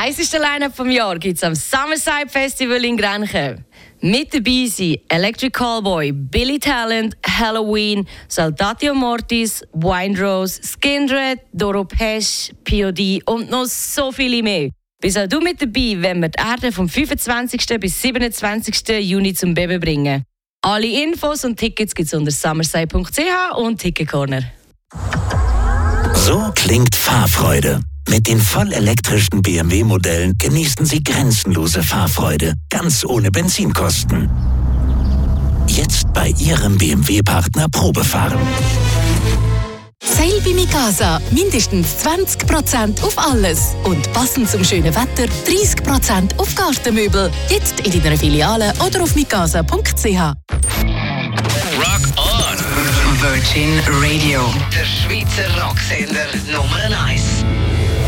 heisseste Line-Up vom Jahr gibt es am Summerside Festival in Grenchen. Mit dabei sind Electric Callboy, Billy Talent, Halloween, Saltatio Mortis, Windrose, Skindred, Doro Pesch, POD und noch so viele mehr. Bist auch du mit dabei, wenn wir die Erde vom 25. bis 27. Juni zum Baby bringen. Alle Infos und Tickets gibt es unter summerside.ch und Ticketcorner. So klingt Fahrfreude. Mit den vollelektrischen BMW-Modellen genießen Sie grenzenlose Fahrfreude, ganz ohne Benzinkosten. Jetzt bei Ihrem BMW-Partner Probefahren. Sale bei Mikasa. Mindestens 20% auf alles. Und passend zum schönen Wetter 30% auf Gartenmöbel. Jetzt in deiner Filiale oder auf mikasa.ch. Rock on! Virgin Radio. Der Schweizer Rocksender Nummer 1.